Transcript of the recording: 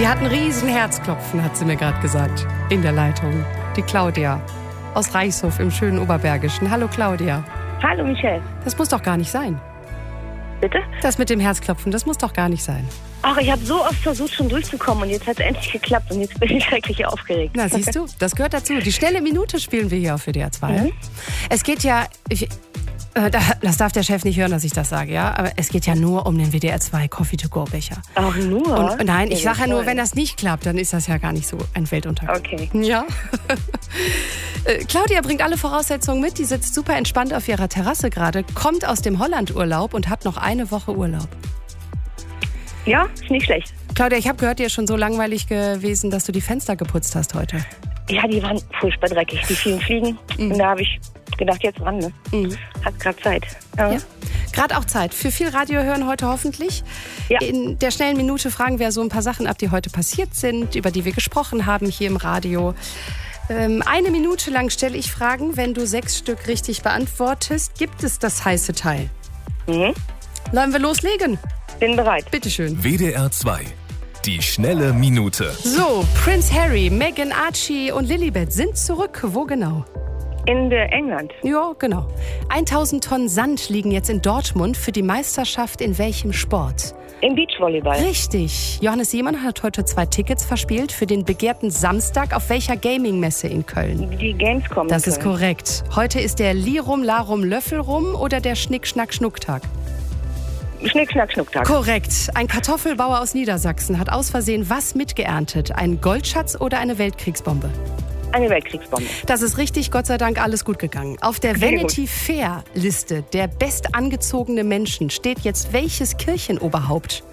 Sie hat ein riesen Herzklopfen, hat sie mir gerade gesagt, in der Leitung. Die Claudia aus Reichshof im schönen Oberbergischen. Hallo Claudia. Hallo Michelle. Das muss doch gar nicht sein. Bitte? Das mit dem Herzklopfen, das muss doch gar nicht sein. Ach, ich habe so oft versucht, schon durchzukommen und jetzt hat es endlich geklappt und jetzt bin ich schrecklich aufgeregt. Na, siehst du, das gehört dazu. Die schnelle Minute spielen wir hier auf WDR 2. Mhm. Es geht ja... Das darf der Chef nicht hören, dass ich das sage, ja? Aber es geht ja nur um den WDR 2 Coffee-to-go-Becher. Auch nur? Und nein, ich Ja, sage ja nur, toll. wenn das nicht klappt, dann ist das ja gar nicht so ein Weltuntergang. Okay. Ja. Claudia bringt alle Voraussetzungen mit. Die sitzt super entspannt auf ihrer Terrasse gerade, kommt aus dem Holland-Urlaub und hat noch eine Woche Urlaub. Ja, ist nicht schlecht. Claudia, ich habe gehört, dir ist schon so langweilig gewesen, dass du die Fenster geputzt hast heute. Ja, die waren furchtbar dreckig, die vielen Fliegen. Und da habe ich gedacht, jetzt ran, ne? Hat gerade Zeit. Ja. Gerade auch Zeit für viel Radio hören heute hoffentlich. Ja. In der schnellen Minute fragen wir so ein paar Sachen ab, die heute passiert sind, über die wir gesprochen haben hier im Radio. Eine Minute lang stelle ich Fragen. Wenn du 6 Stück richtig beantwortest, gibt es das heiße Teil. Mhm. Wollen wir loslegen? Bin bereit. Bitteschön. WDR 2. Die schnelle Minute. So, Prince Harry, Meghan, Archie und Lilibet sind zurück. Wo genau? In England. Ja, genau. 1000 Tonnen Sand liegen jetzt in Dortmund für die Meisterschaft in welchem Sport? Im Beachvolleyball. Richtig. Johannes Seemann hat heute 2 Tickets verspielt für den begehrten Samstag auf welcher Gaming-Messe in Köln? Die Gamescom. Das in ist Köln. korrekt. Heute ist der Lirum, Larum, Löffelrum oder der Schnick-Schnack-Schnuck-Tag? Schnick, Schnack, Schnucktag. Korrekt. Ein Kartoffelbauer aus Niedersachsen hat aus Versehen was mitgeerntet? Einen Goldschatz oder eine Weltkriegsbombe? Eine Weltkriegsbombe. Das ist richtig, Gott sei Dank alles gut gegangen. Auf der Sehr Vanity Fair Liste der bestangezogene Menschen steht jetzt welches Kirchenoberhaupt?